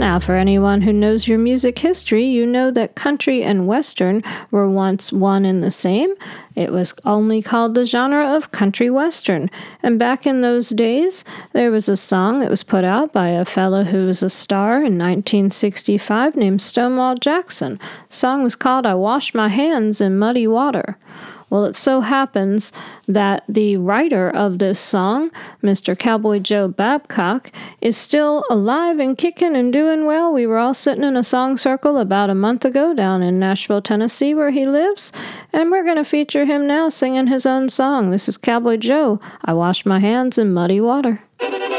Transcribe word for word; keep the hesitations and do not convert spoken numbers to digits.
Now, for anyone who knows your music history, you know that country and western were once one and the same. It was only called the genre of country western. And back in those days, there was a song that was put out by a fellow who was a star in nineteen sixty-five named Stonewall Jackson. The song was called I Wash My Hands in Muddy Water. Well, it so happens that the writer of this song, Mister Cowboy Joe Babcock, is still alive and kicking and doing well. We were all sitting in a song circle about a month ago down in Nashville, Tennessee, where he lives, and we're going to feature him now singing his own song. This is Cowboy Joe, I Wash My Hands in Muddy Water.